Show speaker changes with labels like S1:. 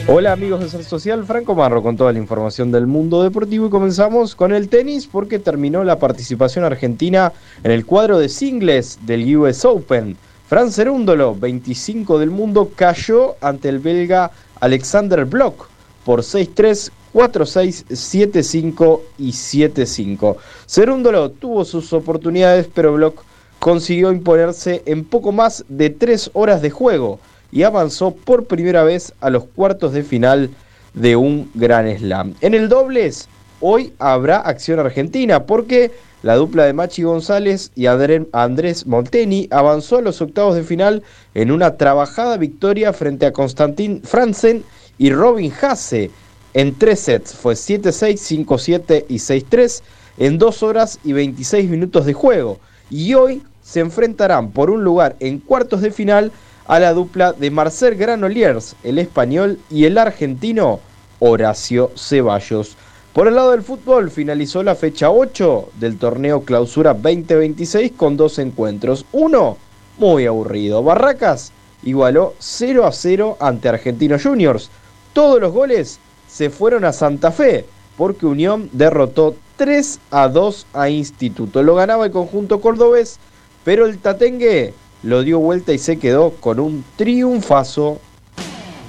S1: Hola amigos de Ser Social, Franco Marro con toda la información del mundo deportivo y comenzamos con el tenis porque terminó la participación argentina en el cuadro de singles del US Open. Fran Cerúndolo, 25 del mundo, cayó ante el belga Alexander Blok por 6-3, 4-6, 7-5 y 7-5. Cerúndolo tuvo sus oportunidades, pero Blok consiguió imponerse en poco más de 3 horas de juego y avanzó por primera vez a los cuartos de final de un Grand Slam. En el dobles, hoy habrá acción argentina porque la dupla de Machi González y Andrés Molteni avanzó a los octavos de final en una trabajada victoria frente a Constantin Franzen y Robin Haase en 3 sets. Fue 7-6, 5-7 y 6-3 en 2 horas y 26 minutos de juego. Y hoy se enfrentarán por un lugar en cuartos de final a la dupla de Marcel Granollers, el español, y el argentino Horacio Ceballos. Por el lado del fútbol, finalizó la fecha 8 del torneo Clausura 2026 con 2 encuentros. Uno, muy aburrido. Barracas igualó 0-0 ante Argentinos Juniors. Todos los goles se fueron a Santa Fe, porque Unión derrotó 3-2 a Instituto. Lo ganaba el conjunto cordobés, pero el Tatengue lo dio vuelta y se quedó con un triunfazo